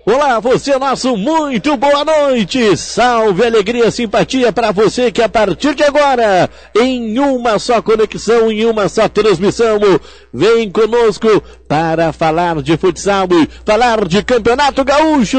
Olá, você nosso, muito boa noite, salve, alegria, simpatia para você que a partir de agora, em uma só conexão, em uma só transmissão, vem conosco para falar de futsal, falar de Campeonato Gaúcho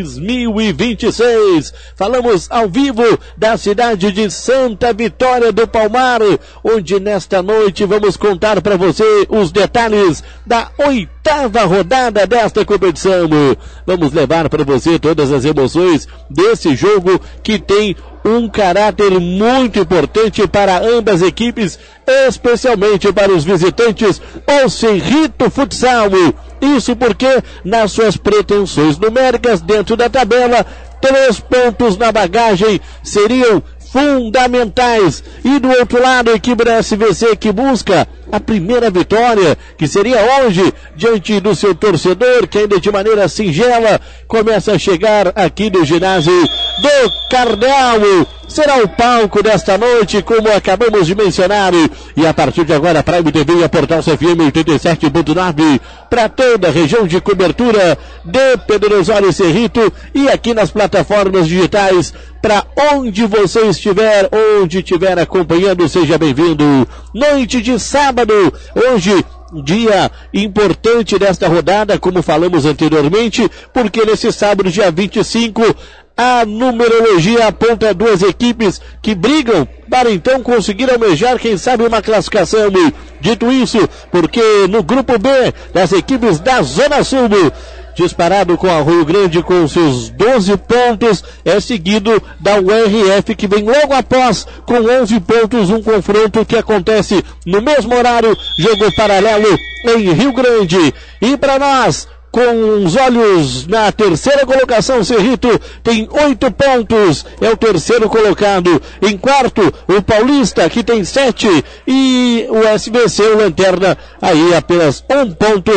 2026. Falamos ao vivo da cidade de Santa Vitória do Palmar, onde nesta noite vamos contar para você os detalhes da 8ª rodada desta competição. Vamos levar para você todas as emoções desse jogo que tem um caráter muito importante para ambas equipes, especialmente para os visitantes, o Cerrito Futsal. Isso porque, nas suas pretensões numéricas dentro da tabela, 3 pontos na bagagem seriam fundamentais. E do outro lado, a equipe da SVC que busca a primeira vitória, que seria hoje, diante do seu torcedor, que ainda de maneira singela começa a chegar aqui no ginásio do Cardeal. Será o palco desta noite, como acabamos de mencionar, e a partir de agora, Prime TV e a Portal CFM 87.9 para toda a região de cobertura de Pedro Osório e Cerrito, e aqui nas plataformas digitais, para onde você estiver, onde estiver acompanhando, seja bem-vindo. Noite de sábado, hoje, dia importante desta rodada, como falamos anteriormente, porque nesse sábado, dia 25, a numerologia aponta 2 equipes que brigam para então conseguir almejar, quem sabe, uma classificação. Dito isso, porque no grupo B, das equipes da Zona Sul, disparado com a Rio Grande com seus 12 pontos, é seguido da URF, que vem logo após com 11 pontos, um confronto que acontece no mesmo horário, jogo paralelo em Rio Grande. E para nós, com os olhos na terceira colocação, Cerrito tem 8 pontos, é o terceiro colocado. Em quarto, o Paulista, que tem 7, e o SBC, o Lanterna, aí apenas 1 ponto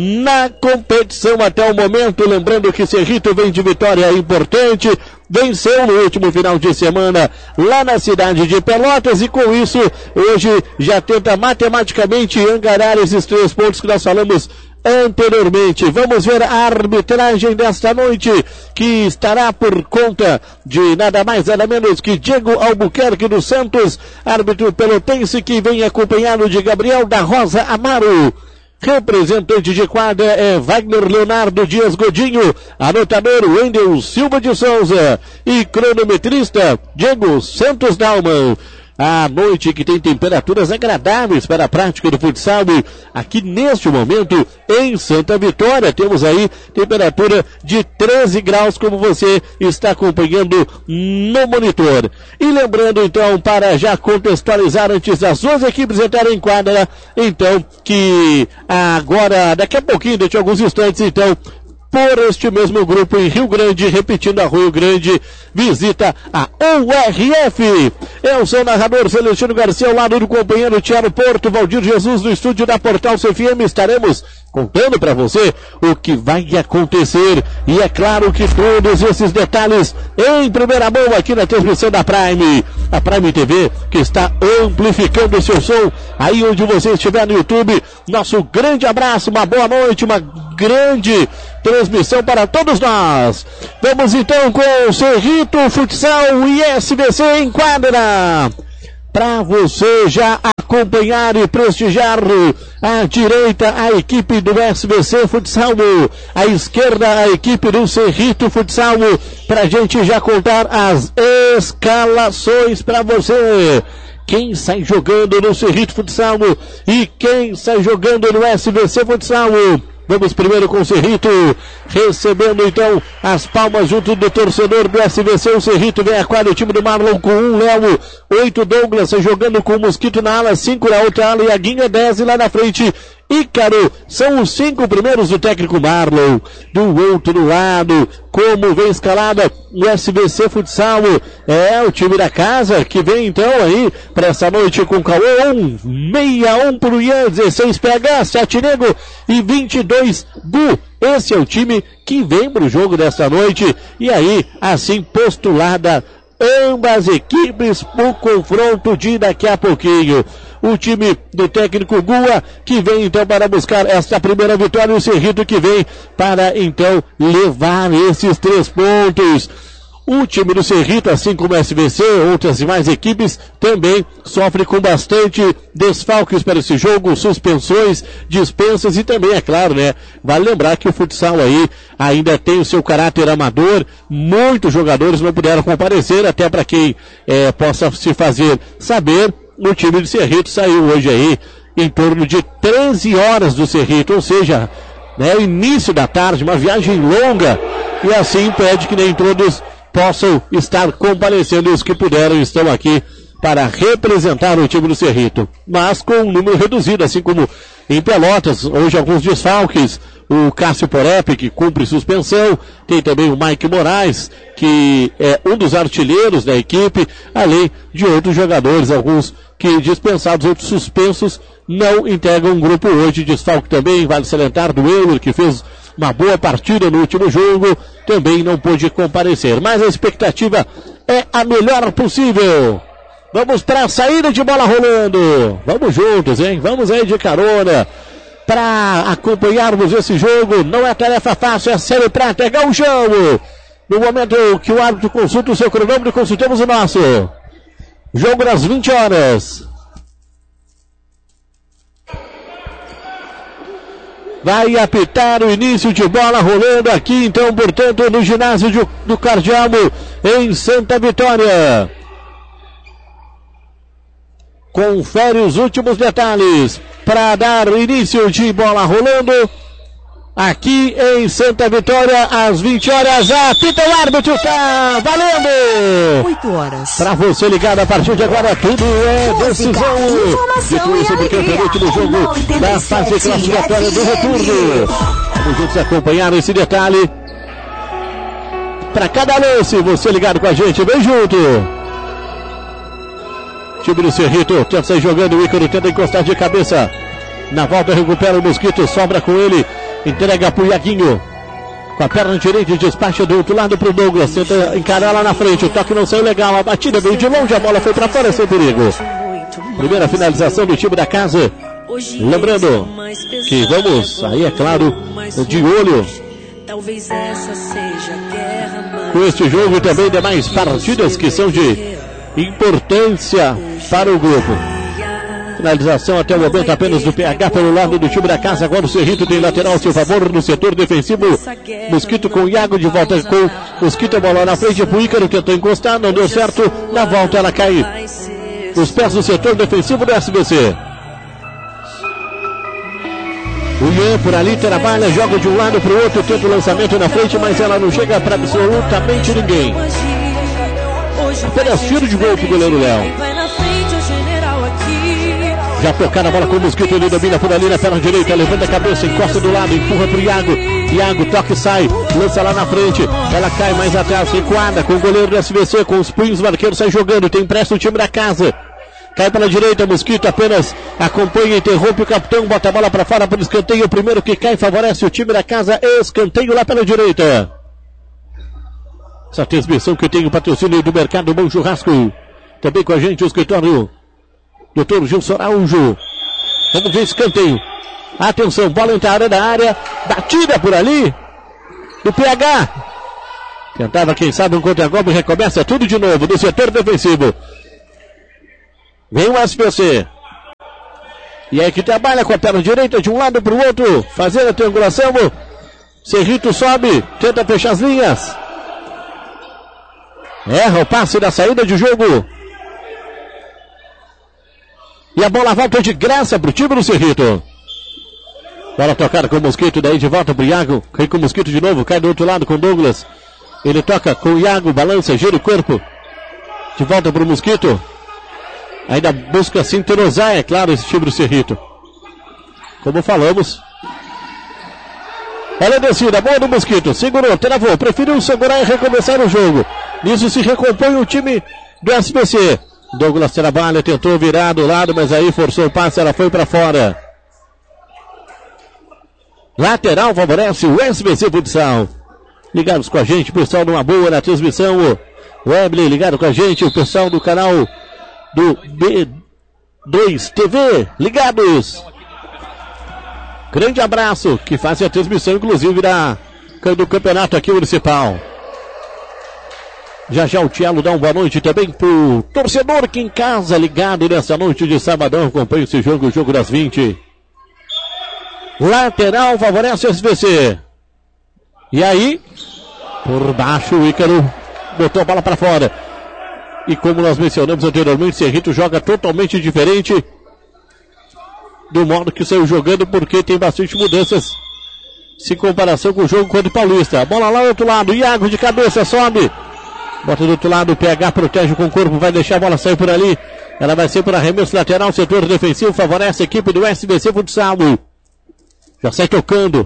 na competição até o momento. Lembrando que Cerrito vem de vitória importante, venceu no último final de semana lá na cidade de Pelotas, e com isso hoje já tenta matematicamente angariar esses 3 pontos que nós falamos anteriormente. Vamos ver a arbitragem desta noite, que estará por conta de nada mais nada menos que Diego Albuquerque dos Santos, árbitro pelotense, que vem acompanhado de Gabriel da Rosa Amaro. Representante de quadra é Wagner Leonardo Dias Godinho, anotador Wendel Silva de Souza e cronometrista Diego Santos Dalman. A noite que tem temperaturas agradáveis para a prática do futsal aqui neste momento em Santa Vitória. Temos aí temperatura de 13 graus, como você está acompanhando no monitor. E lembrando então, para já contextualizar antes das 2 equipes entrarem em quadra, então, que agora, daqui a pouquinho, daqui a alguns instantes, então, por este mesmo grupo em Rio Grande, repetindo, a Rio Grande visita a URF. Eu sou o narrador Celestino Garcia, ao lado do companheiro Thiago Porto, Valdir Jesus, no estúdio da Portal CFM. Estaremos contando para você o que vai acontecer, e é claro que todos esses detalhes em primeira mão aqui na transmissão da Prime, a Prime TV, que está amplificando o seu som aí onde você estiver no YouTube. Nosso grande abraço, uma boa noite, uma grande transmissão para todos nós. Vamos então com o Cerrito Futsal e SBC em quadra, para você já acompanhar e prestigiar. À direita, a equipe do SBC Futsal, à esquerda, a equipe do Cerrito Futsal, para a gente já contar as escalações para você. Quem sai jogando no Cerrito Futsal e quem sai jogando no SBC Futsal. Vamos primeiro com o Cerrito, recebendo então as palmas junto do torcedor do SVC. O Cerrito vem a quadra, o time do Marlon com 1 Léo, 8 Douglas, jogando com o Mosquito na ala, 5 na outra ala, e a Guinha 10, e lá na frente Ícaro. São os 5 primeiros do técnico Marlon. Do outro lado, como vem escalada o SVC Futsal, é o time da casa, que vem então aí para essa noite com Cauê, 61 pro Ian, 16 PH, 7 Nego e 22 Bu. Esse é o time que vem pro jogo desta noite, e aí, assim postulada ambas equipes pro confronto de daqui a pouquinho. o time do técnico Gua, que vem então para buscar esta primeira vitória, e o Cerrito que vem para então levar esses 3 pontos. O time do Cerrito, assim como o SVC, outras demais equipes, também sofre com bastante desfalques para esse jogo, suspensões, dispensas e também, é claro, né? Vale lembrar que o futsal aí ainda tem o seu caráter amador, muitos jogadores não puderam comparecer, até para quem possa se fazer saber, o time do Cerrito saiu hoje aí em torno de 13 horas do Cerrito, ou seja, né, início da tarde, uma viagem longa, e assim impede que nem todos possam estar comparecendo. Os que puderam estão aqui para representar o time do Cerrito, mas com um número reduzido, assim como em Pelotas, hoje alguns desfalques, o Cássio Porep, que cumpre suspensão, tem também o Mike Moraes, que é um dos artilheiros da equipe, além de outros jogadores, alguns que dispensados, outros suspensos, não integram um grupo hoje. Desfalque também, vale salientar, do Euler, que fez uma boa partida no último jogo, também não pôde comparecer, mas a expectativa é a melhor possível. Vamos para a saída de bola rolando, vamos juntos, hein? Vamos aí de carona para acompanharmos esse jogo. Não é tarefa fácil, é Série Prata, é gauchão. No momento que o árbitro consulta o seu cronômetro, consultamos o nosso. Jogo das 20 horas. Vai apitar o início de bola rolando aqui, então, portanto, no ginásio do Cardiamo, em Santa Vitória. Confere os últimos detalhes para dar início de bola rolando aqui em Santa Vitória, às 20 horas. Apita o árbitro, tá valendo! 8 horas. Para você ligado a partir de agora, tudo é decisão. De tudo sobre o campeonato do jogo da fase classificatória do retorno. Vamos juntos acompanhar esse detalhe. Para cada lance, você ligado com a gente, vem junto. Time do Cerrito tenta sair jogando, o Ícaro tenta encostar de cabeça. Na volta recupera o Mosquito, sobra com ele. Entrega pro Iaguinho. Com a perna direita, despacha do outro lado pro Douglas. Tenta encarar lá na frente. O toque não saiu legal. A batida veio de longe. A bola foi pra fora sem perigo. Primeira finalização do time da casa. Lembrando que vamos, aí é claro, de olho com este jogo e também demais partidas que são de importância para o grupo. Finalização até o momento apenas do PH pelo lado do time da casa. Agora o Cerrito tem lateral ao seu favor no setor defensivo. Mosquito com o Iago de volta com Mosquito, a bola na frente pro Ícaro, tentou encostar, não deu certo. Na volta ela cai os pés do setor defensivo do SBC. O Ian por ali trabalha, joga de um lado pro outro, tenta o lançamento na frente, mas ela não chega para absolutamente ninguém. Apenas tiro de gol pro goleiro Léo. Já tocada a bola com o Mosquito, ele domina por ali na perna direita, levanta a cabeça, encosta do lado, empurra pro Iago. Iago toca e sai, lança lá na frente, ela cai mais atrás, recuada com o goleiro do SVC, com os punhos, o arqueiro sai jogando, tem pressa o time da casa. Cai pela direita, Mosquito apenas acompanha, interrompe o capitão, bota a bola para fora para o escanteio, o primeiro que cai favorece o time da casa, escanteio lá pela direita. Essa transmissão que tem o patrocínio do Mercado Bom Churrasco, também com a gente o escritório Dr. Gilson Araújo. Vamos ver escanteio. Atenção, bola entrada da área. Batida por ali. Do PH. Tentava, quem sabe, um contra-golpe. Recomeça tudo de novo do setor defensivo. Vem o SPC. E aí que trabalha com a perna direita de um lado para o outro. Fazendo a triangulação. Cerrito sobe. Tenta fechar as linhas. Erra o passe da saída de jogo. E a bola volta de graça para o time do Cerrito. Bola tocada com o Mosquito, daí de volta para o Iago. Cai com o Mosquito de novo, cai do outro lado com o Douglas. Ele toca com o Iago, balança, gira o corpo. De volta para o Mosquito. Ainda busca sintonizar, é claro, esse time do Cerrito. Como falamos. Olha a descida, boa do Mosquito. Segurou, travou, preferiu segurar e recomeçar o jogo. Nisso se recompõe o time do SPC. Douglas trabalha, tentou virar do lado, mas aí forçou o passe, ela foi para fora. Lateral favorece o SBC Futsal. Ligados com a gente, pessoal numa boa na transmissão. O Webley ligado com a gente, o pessoal do canal do 2 TV ligados. Grande abraço, que fazem a transmissão, inclusive, do campeonato aqui municipal. Já já o Tielo dá uma boa noite também pro torcedor que em casa, ligado nessa noite de sabadão, acompanha esse jogo, o jogo das 20. Lateral favorece o SVC. E aí, por baixo o Ícaro botou a bola para fora. E como nós mencionamos anteriormente, Cerrito joga totalmente diferente do modo que saiu jogando, porque tem bastante mudanças se em comparação com o jogo contra o Paulista. Bola lá do outro lado, Iago de cabeça, sobe. Bota do outro lado, o PH protege com o corpo, vai deixar a bola sair por ali. Ela vai ser por arremesso lateral, setor defensivo, favorece a equipe do SBC Futsal. Já sai tocando.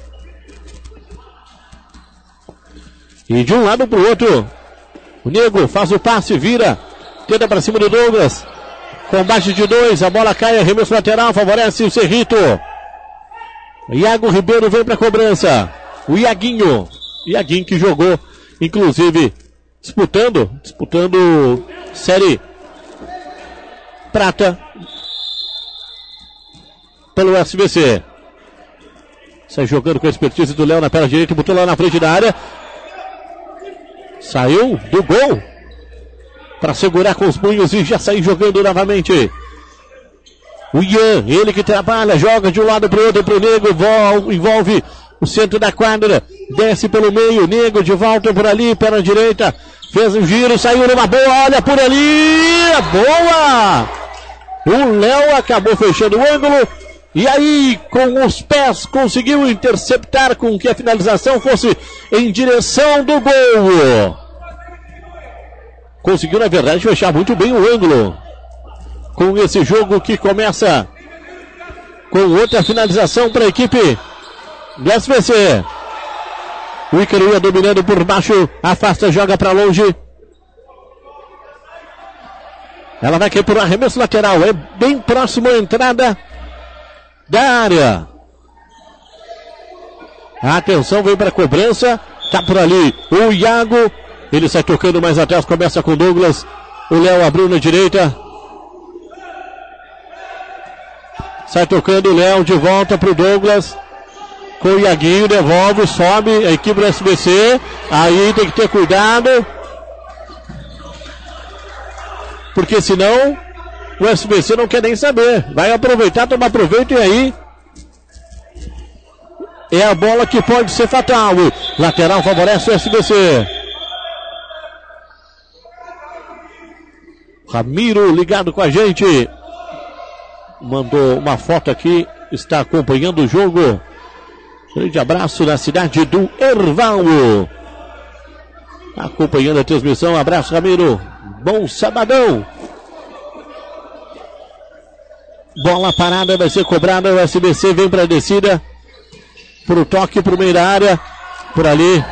E de um lado pro outro, o Nego faz o passe, vira, tenta pra cima do Douglas. Combate de 2, a bola cai, arremesso lateral, favorece o Cerrito. Iago Ribeiro vem pra cobrança. O Iaguinho que jogou, inclusive, disputando série prata pelo SBC. Sai jogando com a expertise do Léo na perna direita, botou lá na frente da área. Saiu do gol para segurar com os punhos e já saiu jogando novamente. O Ian, ele que trabalha, joga de um lado para o outro, para o Nego, envolve o centro da quadra, desce pelo meio, Nego de volta por ali, perna direita, fez um giro, saiu numa boa, olha por ali, boa! O Léo acabou fechando o ângulo, e aí com os pés conseguiu interceptar com que a finalização fosse em direção do gol. Conseguiu, na verdade, fechar muito bem o ângulo. Com esse jogo que começa com outra finalização para a equipe do SVC. O Ícaro ia dominando por baixo, afasta, joga para longe. Ela vai cair por arremesso lateral, é bem próximo à entrada da área. A atenção vem para a cobrança, tá por ali o Iago, ele sai tocando mais atrás, começa com o Douglas, o Léo abriu na direita. Sai tocando o Léo de volta pro Douglas. Com o Iaguinho, devolve, sobe a equipe do SBC. Aí tem que ter cuidado. Porque senão o SBC não quer nem saber. Vai aproveitar, tomar proveito e aí é a bola que pode ser fatal. Lateral favorece o SBC. Ramiro ligado com a gente. Mandou uma foto aqui, está acompanhando o jogo. Grande abraço na cidade do Erval. Acompanhando a transmissão, abraço Ramiro. Bom sabadão. Bola parada, vai ser cobrada, o SBC vem para a descida. Pro toque, pro meio da área. Por ali.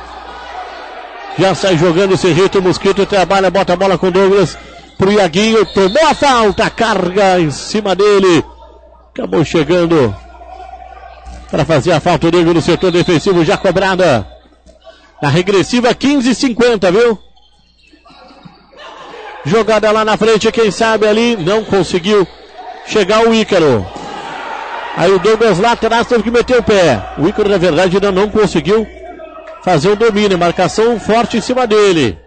Já sai jogando o Cerrito, o Mosquito trabalha, bota a bola com o Douglas. Pro Iaguinho, tomou a falta, carga em cima dele, acabou chegando para fazer a falta dele no setor defensivo, já cobrada, na regressiva 15:50, viu? Jogada lá na frente, quem sabe ali, não conseguiu chegar o Ícaro, aí o Douglas lá atrás teve que meter o pé, o Ícaro na verdade ainda não conseguiu fazer o domínio, marcação forte em cima dele.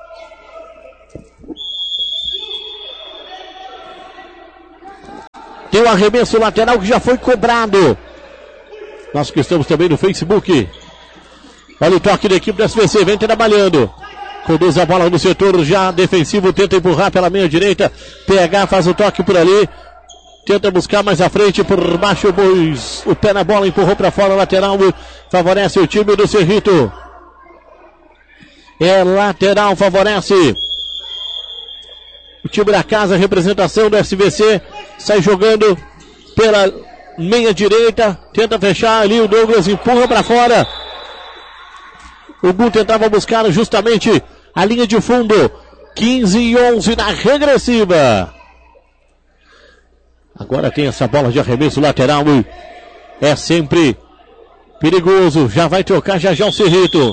Tem o arremesso lateral que já foi cobrado. Nós que estamos também no Facebook. Olha o toque da equipe do SVC, vem trabalhando. Conduz a bola no setor já defensivo, tenta empurrar pela meia direita. PH faz o toque por ali. Tenta buscar mais à frente, por baixo, o pé na bola, empurrou para fora, lateral, favorece o time do Cerrito. É lateral, favorece o time da casa, representação do SVC, sai jogando pela meia direita, tenta fechar ali, o Douglas empurra para fora. O Gu tentava buscar justamente a linha de fundo, 15-11 na regressiva. Agora tem essa bola de arremesso lateral, é sempre perigoso, já vai trocar já o Cerrito.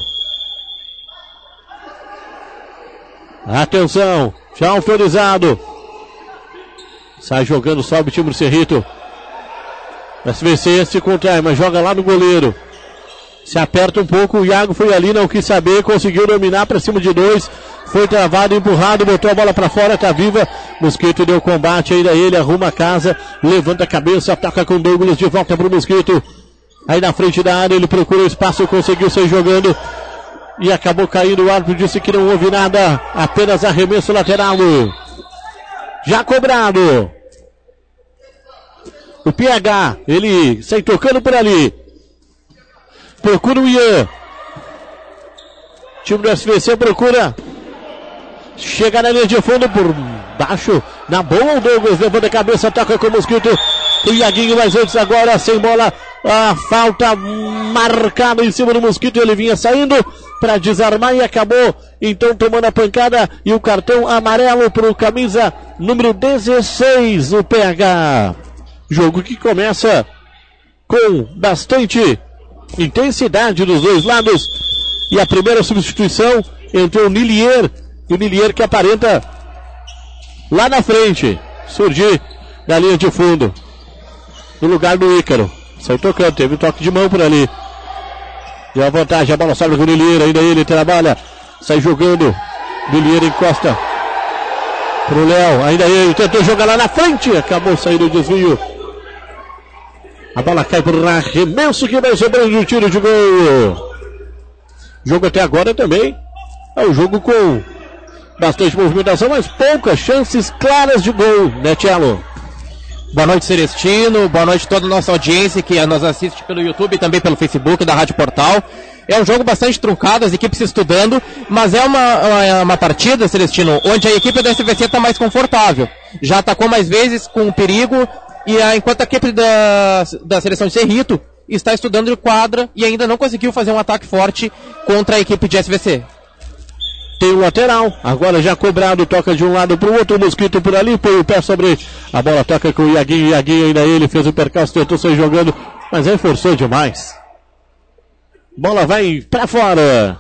Atenção, já autorizado. Sai jogando, sobe o time do Cerrito. O SVC se contrai, mas joga lá no goleiro. Se aperta um pouco, o Iago foi ali, não quis saber, conseguiu dominar para cima de 2. Foi travado, empurrado, botou a bola para fora, tá viva. Mosquito deu combate, ainda ele arruma a casa, levanta a cabeça, ataca com Douglas, de volta pro Mosquito. Aí na frente da área, ele procura o espaço, conseguiu sair jogando. E acabou caindo, o árbitro disse que não houve nada, apenas arremesso lateral. Já cobrado. O PH, ele sai tocando por ali. Procura o Ian. O time do SVC procura. Chega na linha de fundo por baixo. Na boa, o Douglas levanta a cabeça, toca com o Mosquito. O Iaguinho, mas antes agora, sem bola. A falta marcada em cima do Mosquito. Ele vinha saindo para desarmar e acabou então tomando a pancada. E o cartão amarelo para o camisa número 16, o PH. Jogo que começa com bastante intensidade dos dois lados. E a primeira substituição entrou o Nilier. E o Nilier que aparenta lá na frente surgir da linha de fundo no lugar do Ícaro. Saiu tocando, teve um toque de mão por ali. Deu a vantagem, a bola sobe com o Nilier. Ainda ele trabalha, sai jogando. Nilier encosta pro Léo. Ainda ele tentou jogar lá na frente. Acabou saindo o desvio. A bola cai por arremesso que vai sobrando um tiro de gol. Jogo até agora também é um jogo com bastante movimentação, mas poucas chances claras de gol, né, Tchelo? Boa noite, Celestino. Boa noite a toda a nossa audiência que nos assiste pelo YouTube e também pelo Facebook da Rádio Portal. É um jogo bastante truncado, as equipes se estudando, mas é uma partida, Celestino, onde a equipe da SVC está mais confortável. Já atacou mais vezes com o perigo. E enquanto a equipe da seleção de Cerrito está estudando de quadra e ainda não conseguiu fazer um ataque forte contra a equipe de SVC. Tem o lateral, agora já cobrado, toca de um lado para o outro, o Mosquito por ali, põe o pé sobre a bola, toca com o Iaguinho, Iaguinho ainda ele fez o percalço, tentou sair jogando, mas aí forçou demais. Bola vai para fora.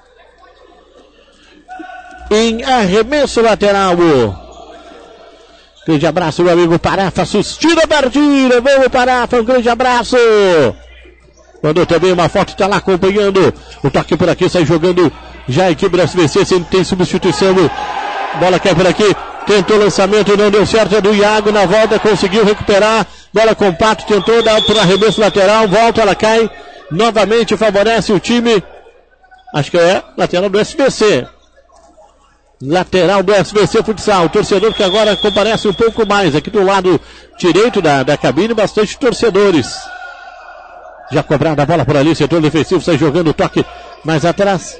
Em arremesso lateral. Grande abraço, meu amigo Parafa, assistindo a partida. Vamos, Parafa, um grande abraço. Mandou também uma foto, está lá acompanhando. O toque por aqui, sai jogando já a equipe da SVC, sempre tem substituição. Bola cai por aqui, tentou lançamento, não deu certo, é do Iago, na volta conseguiu recuperar. Bola com o Pato, tentou dar por arremesso lateral, volta, ela cai. Novamente favorece o time. Acho que é lateral do SVC. Lateral do SVC Futsal, o torcedor que agora comparece um pouco mais, aqui do lado direito da cabine, bastante torcedores. Já cobrada a bola por ali, setor defensivo, sai jogando o toque mais atrás.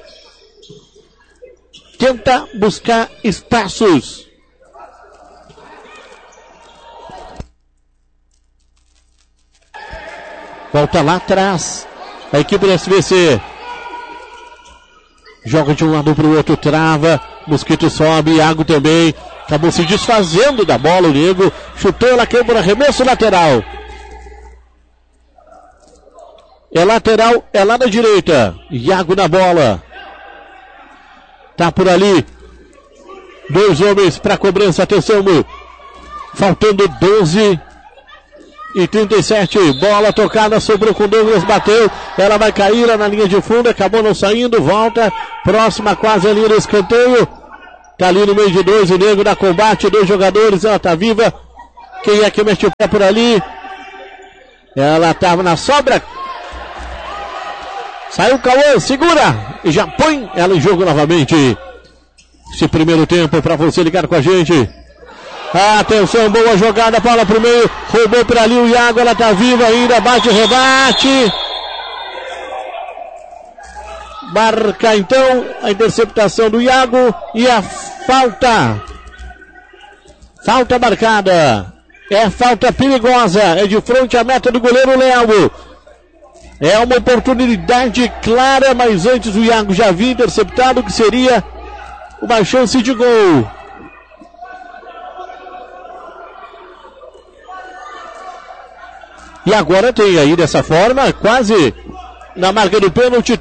Tenta buscar espaços. Volta lá atrás, a equipe do SVC. Joga de um lado para o outro, trava. Mosquito sobe, Iago também. Acabou se desfazendo da bola, o Nego. Chutou, ela caiu por arremesso lateral. É lateral, é lá na direita. Iago na bola. Tá por ali. 2 homens para cobrança, atenção. Faltando 12:37. Bola tocada, sobrou com o Douglas, bateu. Ela vai cair lá na linha de fundo, acabou não saindo, volta. Próxima quase ali no escanteio. Tá ali no meio de 2, o Nego dá combate, 2 jogadores, ela tá viva. Quem é que mexe o pé por ali? Ela tava na sobra. Saiu o Cauã, segura e já põe ela em jogo novamente. Esse primeiro tempo para você ligar com a gente. Atenção, boa jogada, bola pro meio, roubou por ali o Iago, ela tá viva ainda, bate, rebate. Marca então a interceptação do Iago e a falta. Falta marcada. É falta perigosa, é de frente à meta do goleiro Léo. É uma oportunidade clara, mas antes o Iago já havia interceptado, que seria uma chance de gol. E agora tem aí dessa forma, quase na marca do pênalti.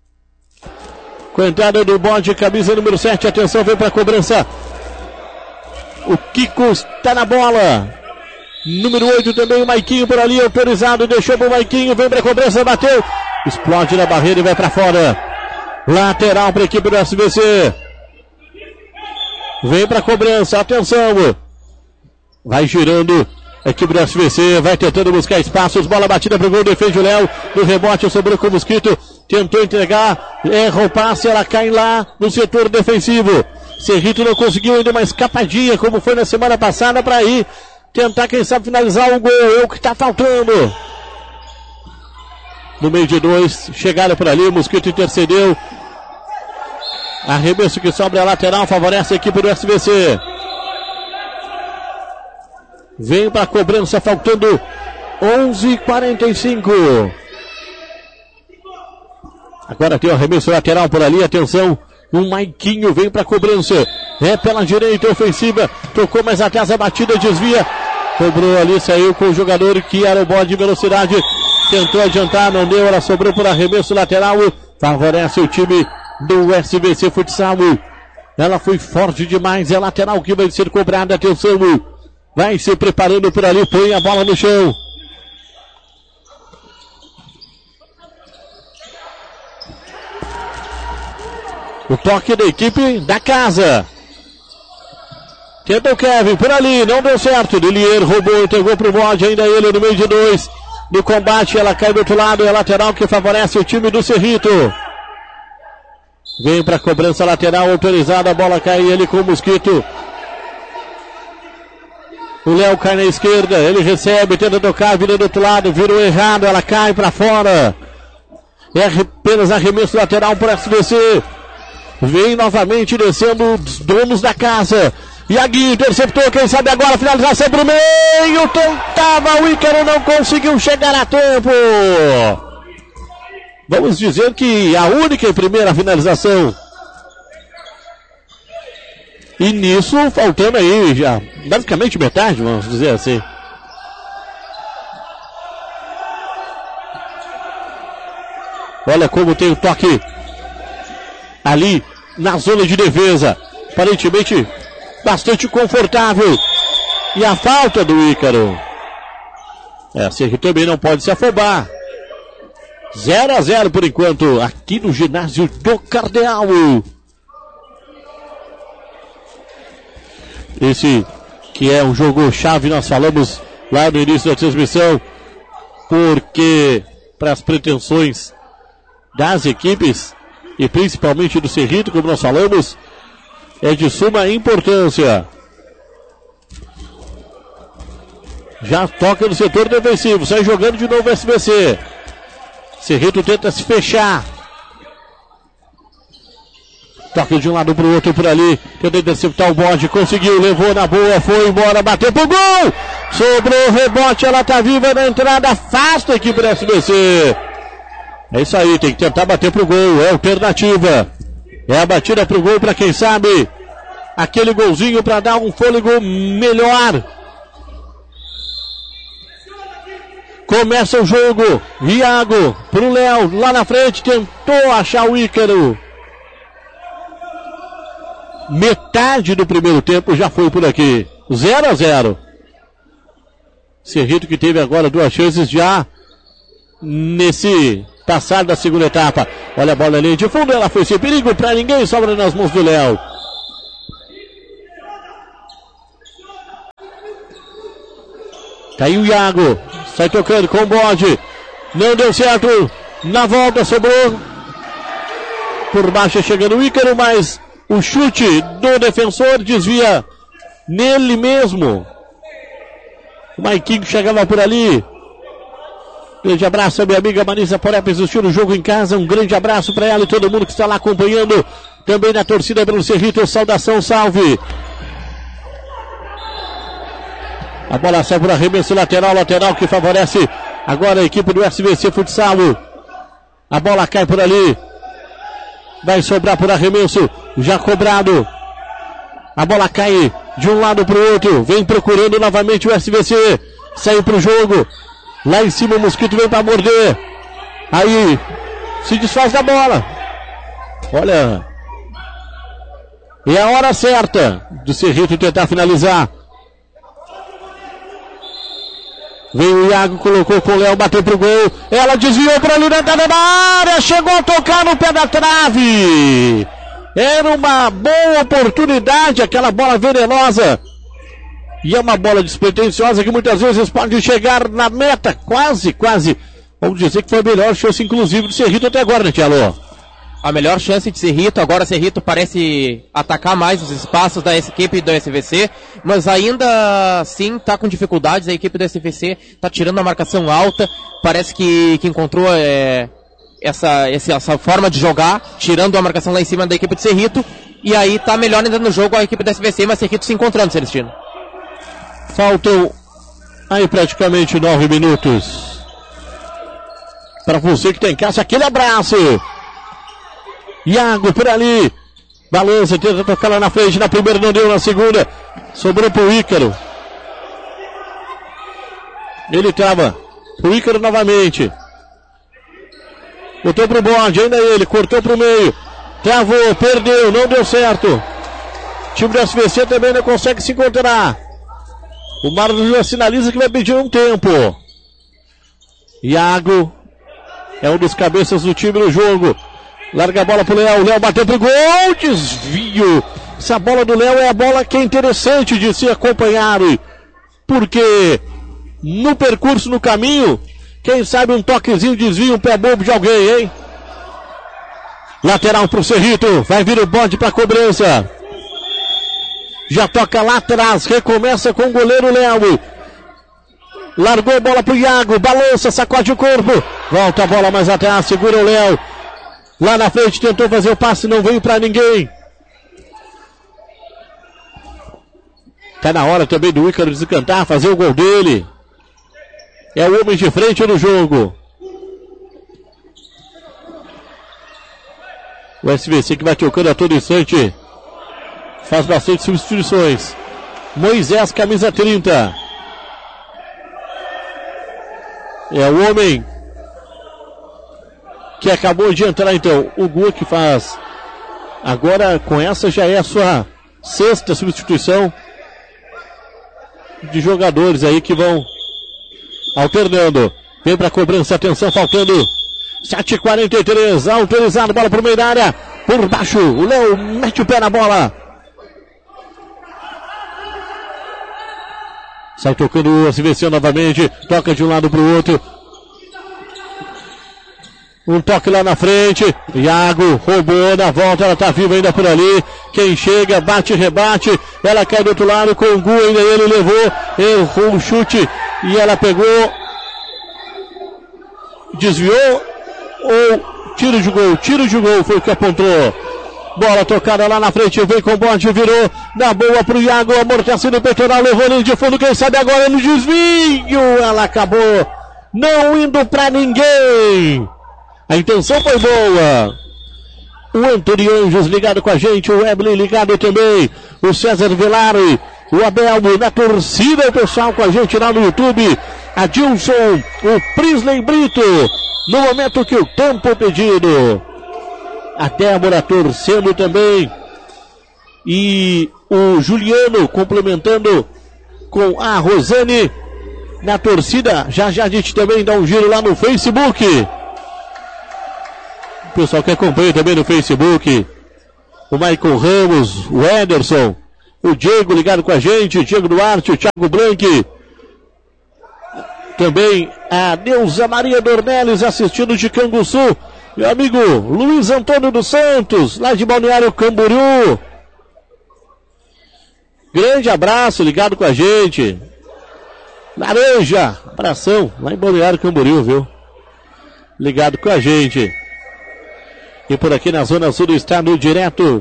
Com a entrada do bode, camisa número 7, atenção, vem para a cobrança. O Kiko está na bola. Número 8 também, o Maiquinho por ali, autorizado, deixou pro Maiquinho, vem pra cobrança, bateu. Explode na barreira e vai pra fora. Lateral para a equipe do SBC. Vem pra cobrança, atenção. Vai girando. A equipe do SBC vai tentando buscar espaços. Bola batida pro gol, defende o Léo. No rebote, sobrou com o Mosquito. Tentou entregar, erra o passe, ela cai lá no setor defensivo. Cerrito não conseguiu ainda uma escapadinha, como foi na semana passada, para ir tentar, quem sabe, finalizar o gol. É o que está faltando. No meio de 2, chegaram por ali, o Mosquito intercedeu. Arremesso que sobra a lateral, favorece a equipe do SBC. Vem para a cobrança, faltando 11:45. Agora tem o arremesso lateral por ali, atenção. O Maiquinho vem para a cobrança. É pela direita, ofensiva. Tocou mais atrás, a batida desvia. Cobrou ali, saiu com o jogador que era o bode de velocidade. Tentou adiantar, não deu, ela sobrou por arremesso lateral. Favorece o time do SBC Futsal. Ela foi forte demais, é lateral que vai ser cobrada, atenção. Vai se preparando por ali, põe a bola no chão. O toque da equipe da casa. Tenta o Kevin por ali, não deu certo. Lilier roubou, entregou pro bode, ainda ele no meio de 2. No combate, ela cai do outro lado, é lateral que favorece o time do Cerrito. Vem para cobrança lateral, autorizada, a bola cai ele com o Mosquito. O Léo cai na esquerda, ele recebe, tenta tocar, vira do outro lado, virou errado, ela cai para fora. É apenas arremesso lateral para o SBC. Vem novamente descendo os donos da casa. Iaguinho interceptou, quem sabe agora, finalização pro meio, tentava, o Ícaro não conseguiu chegar a tempo. Vamos dizer que a única e primeira finalização. E nisso, faltando aí já basicamente metade, vamos dizer assim. Olha como tem o toque ali na zona de defesa. Aparentemente bastante confortável. E a falta do Ícaro. Cerrito também não pode se afobar. 0-0 por enquanto aqui no ginásio do Cardeal. Esse que é um jogo chave, nós falamos lá no início da transmissão, porque para as pretensões das equipes e principalmente do Cerrito, como nós falamos, é de suma importância. Já toca no setor defensivo, sai jogando de novo o SBC. Cerrito tenta se fechar. Toca de um lado pro outro por ali. Tenta interceptar o bode. Conseguiu, levou na boa. Foi embora, bateu pro gol. Sobrou o rebote, ela tá viva na entrada. Afasta a equipe do SBC. É isso aí, tem que tentar bater pro gol. É a alternativa. É a batida pro gol para quem sabe. Aquele golzinho para dar um fôlego melhor. Começa o jogo. Iago pro Léo. Lá na frente tentou achar o Ícaro. Metade do primeiro tempo já foi por aqui. 0-0. Cerrito que teve agora 2 chances já nesse passar da segunda etapa. Olha a bola ali de fundo, ela foi sem perigo para ninguém, sobra nas mãos do Léo. Tá aí o Iago, sai tocando com o bode. Não deu certo, na volta sobrou. Por baixo chegando o Ícaro, mas o chute do defensor desvia nele mesmo. O Maiquinho chegava por ali. Grande abraço a minha amiga Marisa Poré, assistindo o jogo em casa. Um grande abraço para ela e todo mundo que está lá acompanhando. Também na torcida pelo Cerrito. Saudação, salve. A bola sai por arremesso lateral que favorece agora a equipe do SBC Futsal. A bola cai por ali. Vai sobrar por arremesso. Já cobrado. A bola cai de um lado para o outro. Vem procurando novamente o SBC. Saiu para o jogo. Lá em cima o Mosquito vem para morder. Aí se desfaz da bola. Olha. É a hora certa do Cerrito tentar finalizar. Veio o Iago, colocou com o Léo, bateu pro gol. Ela desviou para ali na entrada da área. Chegou a tocar no pé da trave. Era uma boa oportunidade, aquela bola venenosa. E é uma bola despretensiosa que muitas vezes pode chegar na meta. Quase. Vamos dizer que foi a melhor chance, inclusive, do Cerrito até agora, né, Tialô? A melhor chance de Cerrito. Agora Cerrito parece atacar mais os espaços da equipe do SVC, mas ainda assim está com dificuldades. A equipe do SVC está tirando a marcação alta. Parece que encontrou essa forma de jogar, tirando a marcação lá em cima da equipe de Cerrito. E aí está melhor ainda no jogo a equipe do SVC, mas Cerrito se encontrando, Celestino. Faltam aí praticamente 9 minutos. Para você que tem em casa, aquele abraço. Iago por ali. Balança, tenta tocar lá na frente. Na primeira não deu, na segunda sobrou pro Ícaro. Ele trava. Pro Ícaro novamente. Botou pro bode, ainda ele. Cortou pro meio. Travou, perdeu, não deu certo. O time do SVC também não consegue se encontrar. O Marlon sinaliza que vai pedir um tempo. Iago é um dos cabeças do time no jogo. Larga a bola pro Léo. Léo bateu pro gol. Desvio. Essa bola do Léo é a bola que é interessante de se acompanhar. Porque no percurso, no caminho, quem sabe um toquezinho, desvio, um pé bobo de alguém, hein? Lateral pro Cerrito. Vai vir o bode pra cobrança. Já toca lá atrás, recomeça com o goleiro Léo. Largou a bola pro Iago, balança, sacode o corpo. Volta a bola mais atrás, segura o Léo. Lá na frente tentou fazer o passe, não veio pra ninguém. Tá na hora também do Ícaro desencantar, fazer o gol dele. É o homem de frente no jogo. O SVC que vai tocando a todo instante. Faz bastante substituições. Moisés, camisa 30. É o homem que acabou de entrar, então. O Gu que faz. Agora, com essa, já é a sua sexta substituição de jogadores aí que vão alternando. Vem para cobrança, atenção, faltando 7h43. Autorizado, bola para o meio da área. Por baixo, o Léo mete o pé na bola. Sai tocando o SVC novamente. Toca de um lado para o outro. Um toque lá na frente. Iago roubou na volta. Ela está viva ainda por ali. Quem chega, bate, rebate. Ela cai do outro lado com o Gu. Ainda ele levou. Errou o chute. E ela pegou. Desviou. Ou tiro de gol. Tiro de gol foi o que apontou. Bola tocada lá na frente, vem com o bote, virou na boa pro Iago, amortece no peitoral, levou linha de fundo, quem sabe agora no desvio, ela acabou não indo pra ninguém. A intenção foi boa. O Antônio Anjos ligado com a gente, o Evelyn ligado também, o César Velari, o Abel na torcida, o pessoal com a gente lá no YouTube, a Dilson, o Prisley Brito, no momento que o tempo pedido. A Débora torcendo também. E o Juliano complementando com a Rosane na torcida. Já a gente também dá um giro lá no Facebook. O pessoal que acompanha também no Facebook. O Michael Ramos, o Ederson, o Diego ligado com a gente, o Diego Duarte, o Thiago Blanque. Também a Neuza Maria Dornelles assistindo de Canguçu. Meu amigo Luiz Antônio dos Santos, lá de Balneário Camboriú. Grande abraço, ligado com a gente. Laranja, abração, lá em Balneário Camboriú, viu? Ligado com a gente. E por aqui na Zona Sul do estado, direto,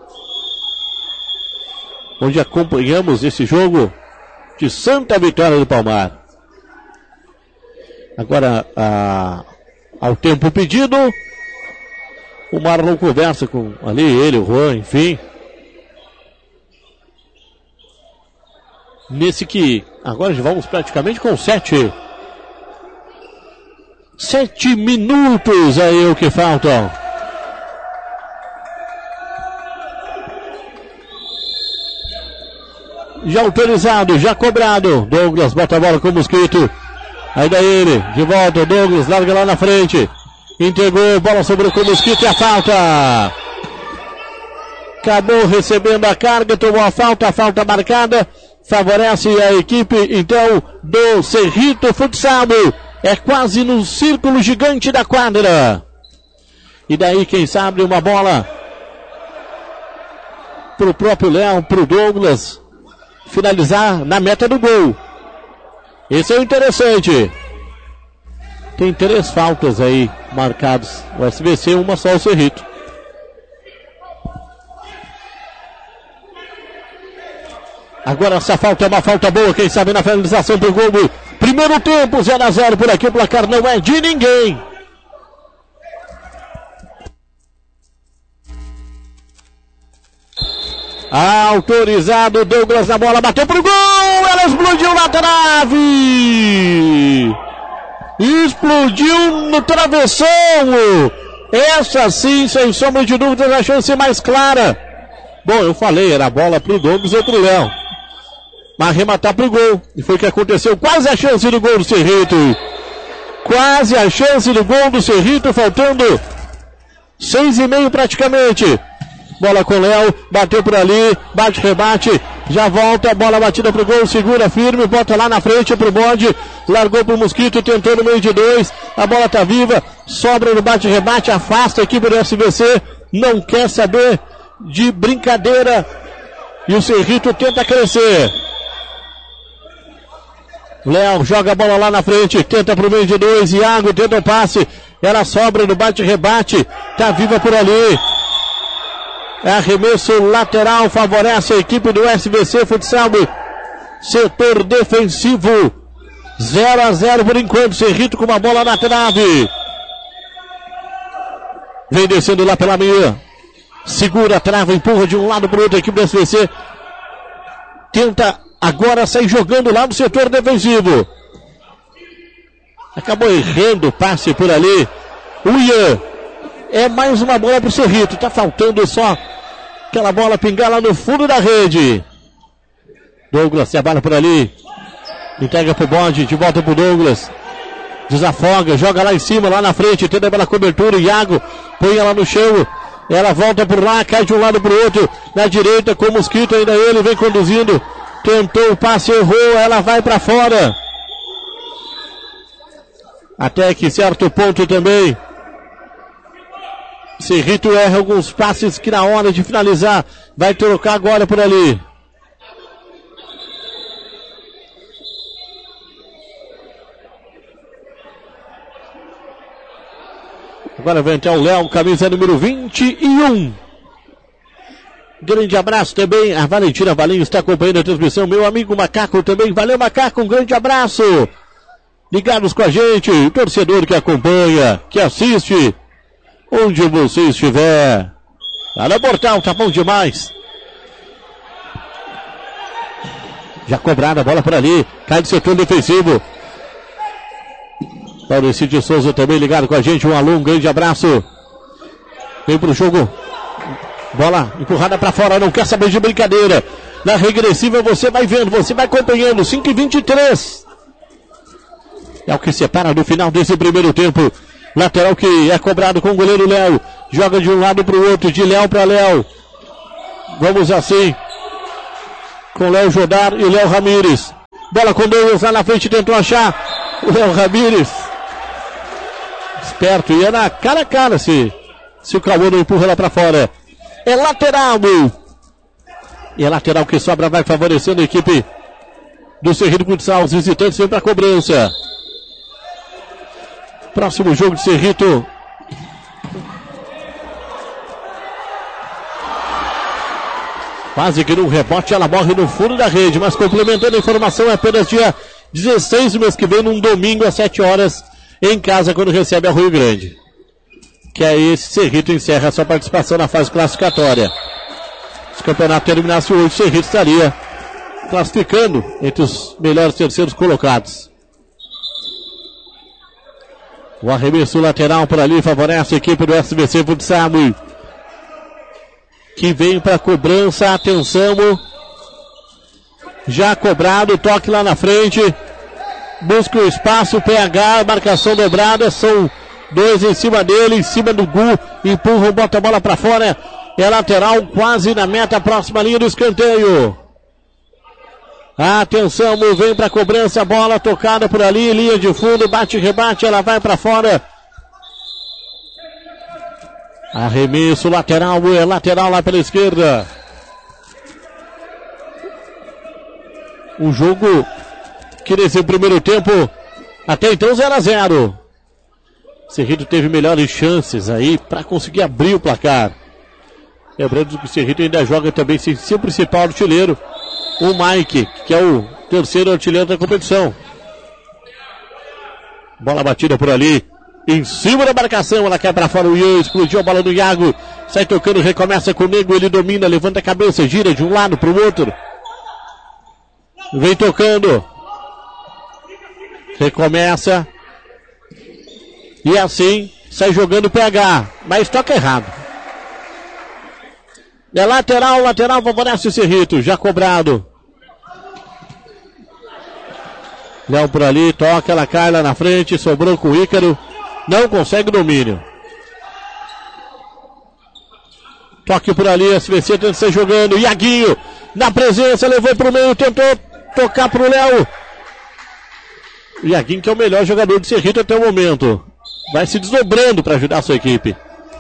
onde acompanhamos esse jogo de Santa Vitória do Palmar. Agora, ao tempo pedido, o Marlon conversa com ali, ele, o Juan, enfim. Nesse que agora já vamos praticamente com 7 minutos aí o que faltam. Já autorizado, já cobrado. Douglas bota a bola com o Mosquito. Ainda ele, de volta, o Douglas larga lá na frente. Entregou, bola sobre o Mosquito e a falta. Acabou recebendo a carga, tomou a falta marcada. Favorece a equipe, então, do Cerrito Futsal. É quase no círculo gigante da quadra. E daí, quem sabe, uma bola pro próprio Léo, pro Douglas finalizar na meta do gol. Esse é o interessante. Tem 3 faltas aí marcadas. O SVC, uma só o Cerrito. Agora essa falta é uma falta boa, quem sabe na finalização do gol. Primeiro tempo, 0-0 por aqui, o placar não é de ninguém. Autorizado, Douglas na bola, bateu pro gol, ela explodiu na trave. Explodiu no travessão. Essa sim, sem sombra de dúvidas, a chance mais clara. Bom, eu falei, era a bola pro Douglas ou pro Léo. Mas arrematar pro gol. E foi o que aconteceu. Quase a chance do gol do Cerrito. Quase a chance do gol do Cerrito, faltando 6,5 praticamente. Bola com o Léo, bateu por ali, bate, rebate, já volta, bola batida pro gol, segura firme, bota lá na frente pro bode, largou pro Mosquito, tentou no meio de 2, a bola tá viva, sobra no bate, rebate, afasta a equipe do SVC, não quer saber de brincadeira, e o Cerrito tenta crescer. Léo joga a bola lá na frente, tenta pro meio de 2, Iago tenta o passe, ela sobra no bate-rebate, tá viva por ali. Arremesso lateral, favorece a equipe do SVC Futsal. Setor defensivo, 0-0 por enquanto, Cerrito com uma bola na trave. Vem descendo lá pela meia, segura a trava, empurra de um lado para o outro, a equipe do SVC tenta agora sair jogando lá no setor defensivo. Acabou errando o passe por ali. O Ian. É mais uma bola pro Cerrito. Tá faltando só aquela bola pingar lá no fundo da rede. Douglas trabalha por ali. Entrega pro bode. De volta pro Douglas. Desafoga. Joga lá em cima, lá na frente. Tenta pela cobertura. Iago põe ela no chão. Ela volta por lá. Cai de um lado pro outro. Na direita com o Mosquito. Ainda ele vem conduzindo. Tentou o passe. Errou. Ela vai pra fora. Até que certo ponto também. Cerrito erra alguns passes que na hora de finalizar vai trocar agora por ali. Agora vem até o Léo, camisa número 21. Grande abraço também. A Valentina Valinho está acompanhando a transmissão. Meu amigo Macaco também. Valeu, Macaco. Um grande abraço. Ligados com a gente. O torcedor que acompanha, que assiste. Onde você estiver. Tá no portal, tá bom demais. Já cobrada a bola por ali. Cai do setor defensivo. Maurício de Souza também ligado com a gente. Um alô, um grande abraço. Vem pro jogo. Bola empurrada pra fora. Não quer saber de brincadeira. Na regressiva você vai vendo, você vai acompanhando. 5:23. É o que separa no final desse primeiro tempo. Lateral que é cobrado com o goleiro Léo. Joga de um lado para o outro, de Léo para Léo. Vamos assim. Com Léo Jodar e Léo Ramires. Bola com Douglas lá na frente, tentou achar o Léo Ramires. Esperto, ia na cara a cara se o Cauã não empurra lá para fora. É lateral. E é lateral que sobra, vai favorecendo a equipe do Cerrito Futsal. Os visitantes vêm para a cobrança. Próximo jogo de Cerrito. Quase que num rebote ela morre no fundo da rede. Mas complementando a informação, é apenas dia 16 do mês que vem, num domingo às 7 horas, em casa, quando recebe a Rio Grande. Que aí esse Cerrito encerra a sua participação na fase classificatória. Se o campeonato terminasse hoje, o Cerrito estaria classificando entre os melhores terceiros colocados. O arremesso lateral por ali favorece a equipe do SVC Futsal, que vem para a cobrança. Atenção. Já cobrado, toque lá na frente. Busca o espaço, PH, marcação dobrada. São 2 em cima dele, em cima do Gu. Empurram, bota a bola pra fora. É lateral, quase na meta, próxima linha do escanteio. Atenção, vem pra cobrança, bola tocada por ali, linha de fundo, bate, rebate, ela vai pra fora. Arremesso lateral, é lateral lá pela esquerda. Um jogo que nesse primeiro tempo, até então 0-0. Cerrito teve melhores chances aí para conseguir abrir o placar. Lembrando que o Cerrito ainda joga também sem seu principal artilheiro, o Mike, que é o terceiro artilheiro da competição. Bola batida por ali. Em cima da marcação, ela quer para fora o Ian, explodiu a bola do Iago. Sai tocando, recomeça com o Nego, ele domina, levanta a cabeça, gira de um lado para o outro. Vem tocando. Recomeça. E assim, sai jogando o PH. Mas toca errado. É lateral, lateral, favorece o Cerrito, já cobrado. Léo por ali, toca, ela cai lá na frente, sobrou com o Ícaro. Não consegue domínio. Toque por ali, SVC tenta sair jogando. Iaguinho, na presença, levou pro meio, tentou tocar pro Léo. Iaguinho que é o melhor jogador de Cerrito até o momento. Vai se desdobrando para ajudar a sua equipe.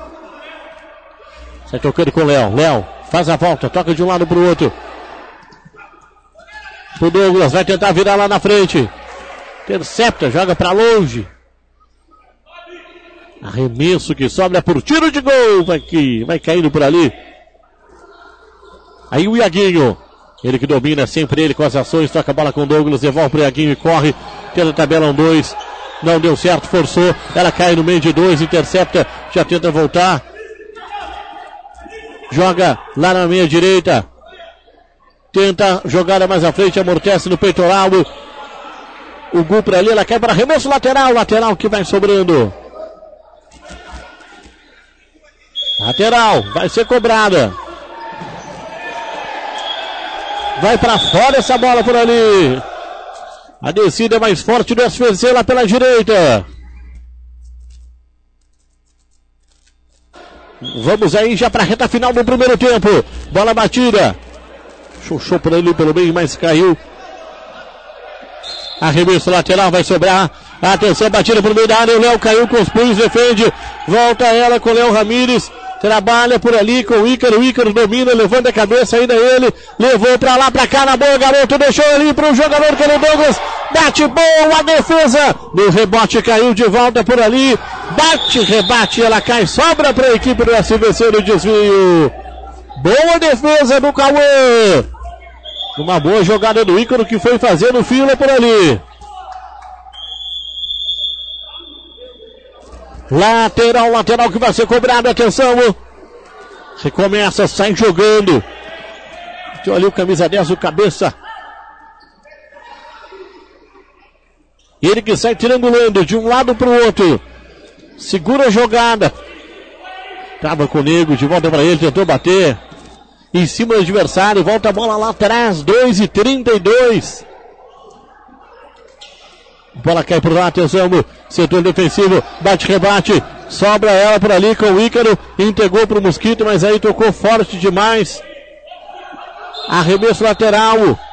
Sai tocando com o Léo. Léo faz a volta, toca de um lado pro outro. O Douglas vai tentar virar lá na frente. Intercepta, joga para longe. Arremesso que sobra por tiro de gol. Vai caindo por ali. Aí o Iaguinho. Ele que domina sempre ele com as ações. Toca a bola com o Douglas. Devolve pro Iaguinho e corre. Tenta tabela 1-2. Não deu certo, forçou. Ela cai no meio de 2. Intercepta. Já tenta voltar. Joga lá na meia direita. Tenta jogada mais à frente. Amortece no peitoral. O Gu por ali. Ela cai para arremesso lateral. Lateral que vai sobrando. Lateral. Vai ser cobrada. Vai para fora essa bola por ali. A descida é mais forte do SVC lá pela direita. Vamos aí já para a reta final do primeiro tempo. Bola batida. Chuchou por ali pelo meio, mas caiu. Arremesso lateral, vai sobrar. Atenção, batida por meio da área. O Léo caiu com os punhos, defende. Volta ela com o Léo Ramírez. Trabalha por ali com o Ícaro. O Ícaro domina, levanta a cabeça ainda ele. Levou pra lá, pra cá, na boa, garoto. Deixou ali pro jogador que é o Douglas. Bate boa a defesa. No rebote caiu de volta por ali. Bate, rebate, ela cai. Sobra pra equipe do SVC no desvio. Boa defesa do Cauã. Uma boa jogada do Ícaro que foi fazendo fila por ali. Lateral que vai ser cobrado, atenção. Recomeça, sai jogando. Olha ali o camisa 10, o cabeça. Ele que sai triangulando de um lado para o outro. Segura a jogada. Tava com o Nego, de volta para ele, tentou bater. Em cima do adversário, volta a bola lá atrás, 2:32. Bola cai por lá, atenção, setor defensivo, bate-rebate, sobra ela por ali com o Ícaro, entregou pro Mosquito, mas aí tocou forte demais. Arremesso lateral,